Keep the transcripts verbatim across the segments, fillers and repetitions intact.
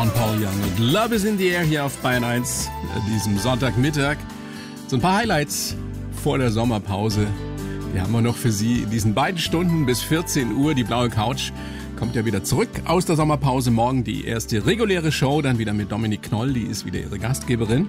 John Paul Young und Love is in the Air hier auf Bayern eins, diesem Sonntagmittag. So ein paar Highlights vor der Sommerpause. Die haben wir noch für Sie in diesen beiden Stunden bis vierzehn Uhr. Die blaue Couch kommt ja wieder zurück aus der Sommerpause. Morgen die erste reguläre Show, dann wieder mit Dominik Knoll, die ist wieder ihre Gastgeberin.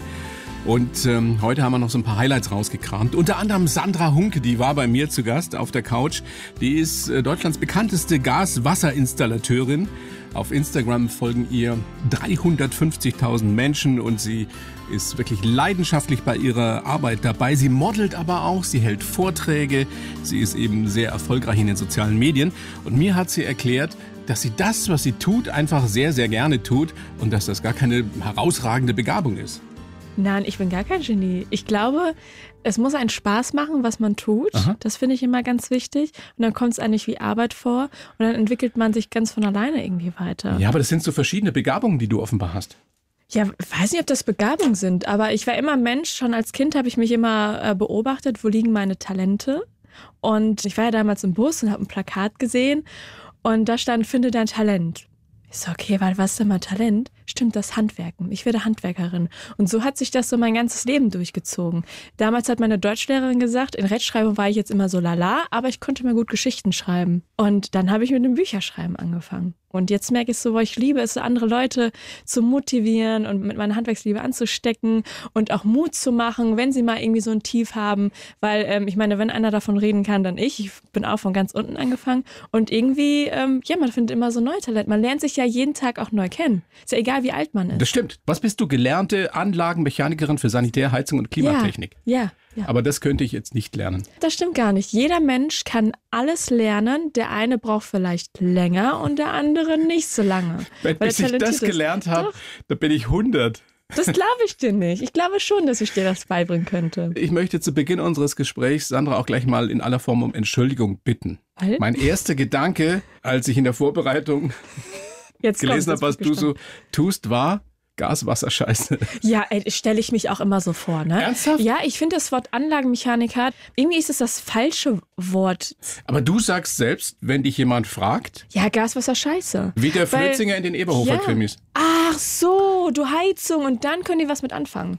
Und ähm, heute haben wir noch so ein paar Highlights rausgekramt. Unter anderem Sandra Hunke, die war bei mir zu Gast auf der Couch. Die ist äh, Deutschlands bekannteste Gas-Wasser-Installateurin. Auf Instagram folgen ihr dreihundertfünfzigtausend Menschen und sie ist wirklich leidenschaftlich bei ihrer Arbeit dabei. Sie modelt aber auch, sie hält Vorträge, sie ist eben sehr erfolgreich in den sozialen Medien. Und mir hat sie erklärt, dass sie das, was sie tut, einfach sehr, sehr gerne tut und dass das gar keine herausragende Begabung ist. Nein, ich bin gar kein Genie. Ich glaube, es muss einen Spaß machen, was man tut. Aha. Das finde ich immer ganz wichtig. Und dann kommt es eigentlich wie Arbeit vor. Und dann entwickelt man sich ganz von alleine irgendwie weiter. Ja, aber das sind so verschiedene Begabungen, die du offenbar hast. Ja, ich weiß nicht, ob das Begabungen sind. Aber ich war immer Mensch. Schon als Kind habe ich mich immer äh, beobachtet, wo liegen meine Talente. Und ich war ja damals im Bus und habe ein Plakat gesehen. Und da stand, finde dein Talent. Ich so, okay, was ist denn mein Talent? Stimmt, das Handwerken. Ich werde Handwerkerin. Und so hat sich das so mein ganzes Leben durchgezogen. Damals hat meine Deutschlehrerin gesagt, in Rechtschreibung war ich jetzt immer so lala, aber ich konnte mir gut Geschichten schreiben. Und dann habe ich mit dem Bücherschreiben angefangen. Und jetzt merke ich so, wo ich liebe es, so andere Leute zu motivieren und mit meiner Handwerksliebe anzustecken und auch Mut zu machen, wenn sie mal irgendwie so ein Tief haben. Weil ähm, ich meine, wenn einer davon reden kann, dann ich. Ich bin auch von ganz unten angefangen. Und irgendwie, ähm, ja, man findet immer so neue Talente. Man lernt sich ja jeden Tag auch neu kennen. Ist ja egal, wie alt man ist. Das stimmt. Was bist du? Gelernte Anlagenmechanikerin für Sanitär, Heizung und Klimatechnik. Ja, ja. Ja. Aber das könnte ich jetzt nicht lernen. Das stimmt gar nicht. Jeder Mensch kann alles lernen. Der eine braucht vielleicht länger und der andere nicht so lange. Wenn bis ich das gelernt habe, da bin ich hundert. Das glaube ich dir nicht. Ich glaube schon, dass ich dir das beibringen könnte. Ich möchte zu Beginn unseres Gesprächs Sandra auch gleich mal in aller Form um Entschuldigung bitten. Weil? Mein erster Gedanke, als ich in der Vorbereitung jetzt gelesen habe, was du so tust, war Gas-Wasser-Scheiße. Ja, stelle ich mich auch immer so vor, ne? Ernsthaft? Ja, ich finde das Wort Anlagenmechaniker, irgendwie ist es das falsche Wort. Aber du sagst selbst, wenn dich jemand fragt... Ja, Gas-Wasser-Scheiße. Wie der Flötzinger in den Eberhofer-Krimis. Ja. Ach so, du Heizung und dann können die was mit anfangen.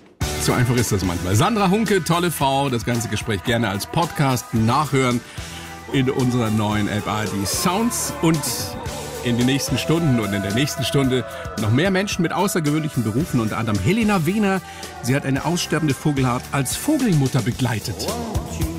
So einfach ist das manchmal. Sandra Hunke, tolle Frau, das ganze Gespräch gerne als Podcast nachhören in unserer neuen App A R D Sounds und... in den nächsten Stunden und in der nächsten Stunde noch mehr Menschen mit außergewöhnlichen Berufen, unter anderem Helena Wehner. Sie hat eine aussterbende Vogelart als Vogelmutter begleitet. Wow.